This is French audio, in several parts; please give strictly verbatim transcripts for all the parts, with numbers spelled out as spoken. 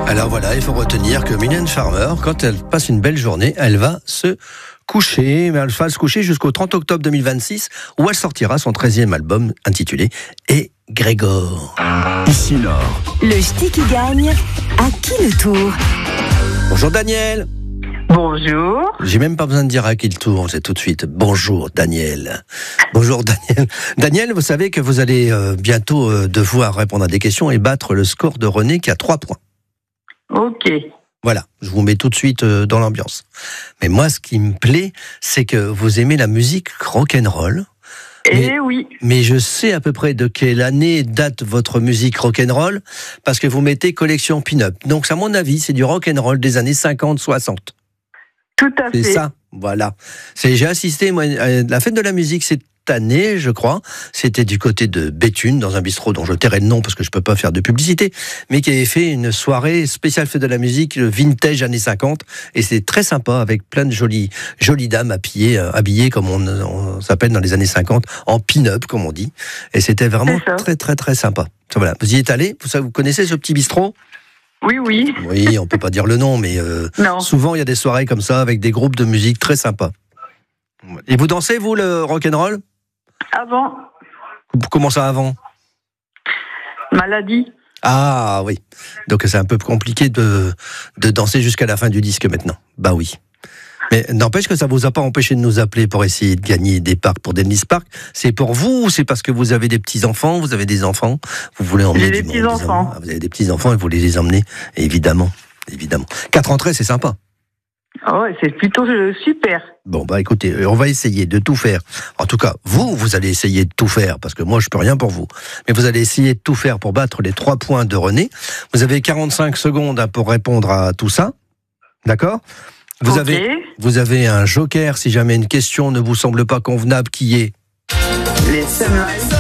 Alors voilà, il faut retenir que Mylène Farmer, quand elle passe une belle journée, elle va se coucher, mais elle va se coucher jusqu'au trente octobre deux mille vingt-six, où elle sortira son treizième album intitulé « Et Grégor ». Ici Nord. Le ch'ti qui gagne, à qui le tour? Bonjour Daniel. Bonjour. J'ai même pas besoin de dire à qui le tour, c'est tout de suite. Bonjour Daniel. Bonjour Daniel. Daniel, vous savez que vous allez euh, bientôt euh, devoir répondre à des questions et battre le score de René qui a trois points. Ok. Voilà, je vous mets tout de suite euh, dans l'ambiance. Mais moi, ce qui me plaît, c'est que vous aimez la musique rock'n'roll. Eh Mais, oui. mais je sais à peu près de quelle année date votre musique rock'n'roll, parce que vous mettez collection pin-up. Donc, à mon avis, c'est du rock'n'roll des années cinquante soixante. Tout à C'est fait. ça, voilà. C'est, j'ai assisté, moi, à la fête de la musique cette année, je crois. C'était du côté de Béthune, dans un bistrot dont je tairai le nom parce que je peux pas faire de publicité, mais qui avait fait une soirée spéciale fête de la musique, vintage années cinquante, et c'est très sympa, avec plein de jolies, jolies dames habillées, euh, habillées comme on, on s'appelle dans les années cinquante, en pin-up, comme on dit. Et c'était vraiment très, très, très sympa. Voilà. Vous y êtes allé? Vous, vous connaissez ce petit bistrot? Oui, oui. Oui, on peut pas dire le nom, mais euh, souvent il y a des soirées comme ça avec des groupes de musique très sympas. Et vous dansez, vous, le rock'n'roll? Avant. Comment ça, avant? Maladie. Ah oui. Donc c'est un peu compliqué de, de danser jusqu'à la fin du disque maintenant. Bah oui. Mais n'empêche que ça vous a pas empêché de nous appeler pour essayer de gagner des parcs pour Dennis Park. C'est pour vous ou c'est parce que vous avez des petits-enfants, vous avez des enfants, vous voulez emmener J'ai des petits-enfants. Ah, vous avez des petits-enfants et vous voulez les emmener, évidemment. évidemment. Quatre entrées, c'est sympa. Oh, c'est plutôt super. Bon, bah écoutez, on va essayer de tout faire. En tout cas, vous, vous allez essayer de tout faire, parce que moi, je peux rien pour vous. Mais vous allez essayer de tout faire pour battre les trois points de René. Vous avez quarante-cinq secondes pour répondre à tout ça. D'accord ? Vous, okay. avez, vous avez un joker si jamais une question ne vous semble pas convenable, qui est les sunlight.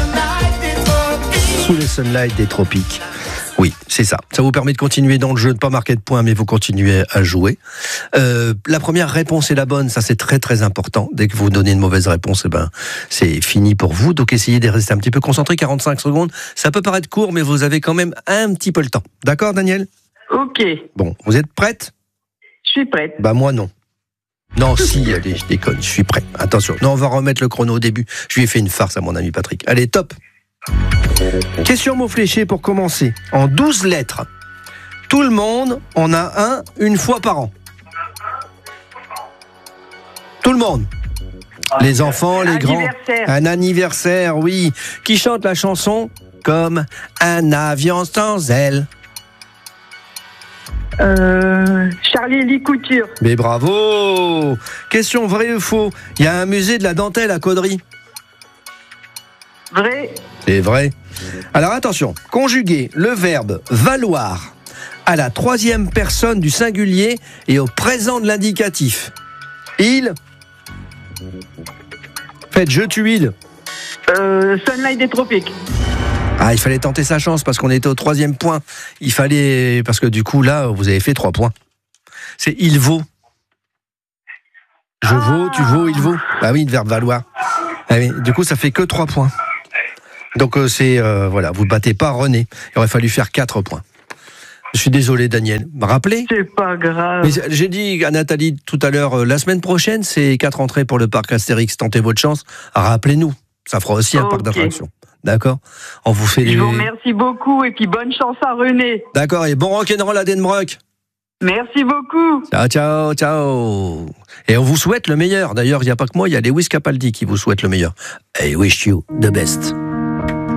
Sous les sunlight des tropiques. Oui, c'est ça. Ça vous permet de continuer dans le jeu, de ne pas marquer de points, mais vous continuez à jouer. Euh, la première réponse est la bonne, ça c'est très très important. Dès que vous donnez une mauvaise réponse, eh ben, c'est fini pour vous. Donc essayez de rester un petit peu concentré, quarante-cinq secondes. Ça peut paraître court, mais vous avez quand même un petit peu le temps. D'accord, Daniel ? Ok. Bon, vous êtes prête ? Je suis prête. Bah moi non. Non, si, allez, je déconne, je suis prêt. Attention, non, on va remettre le chrono au début. Je lui ai fait une farce à mon ami Patrick. Allez, top. Question mot fléché pour commencer. En douze lettres. Tout le monde en a un une fois par an. Tout le monde. Les enfants, les grands. Un anniversaire, oui. Qui chante la chanson comme un avion sans aile. Euh, Charlie Lee Couture. Mais bravo. Question vrai ou faux. Il y a un musée de la dentelle à Caudry. Vrai. C'est vrai. Alors attention, conjuguer le verbe valoir à la troisième personne du singulier et au présent de l'indicatif. Il. Faites je tue il. Euh, sunlight des tropiques. Ah, il fallait tenter sa chance parce qu'on était au troisième point. Il fallait, parce que du coup là, vous avez fait trois points. C'est il vaut. Je ah. vaux, tu vaux, il vaut. Ah oui, le verbe valoir. Ah oui, du coup, ça fait que trois points. Donc euh, c'est euh, voilà, vous ne battez pas René. Il aurait fallu faire quatre points. Je suis désolé, Daniel. Rappelez. C'est pas grave. Mais j'ai dit à Nathalie tout à l'heure, euh, la semaine prochaine, c'est quatre entrées pour le parc Astérix. Tentez votre chance. Rappelez-nous. Ça fera aussi un okay. parc d'attractions. D'accord ? On vous fait. Je les... vous remercie beaucoup et puis bonne chance à René. D'accord, et bon rock'n'roll à Denbrock. Merci beaucoup. Ciao, ciao, ciao. Et on vous souhaite le meilleur. D'ailleurs, il n'y a pas que moi, il y a Lewis Capaldi qui vous souhaite le meilleur. I wish you the best.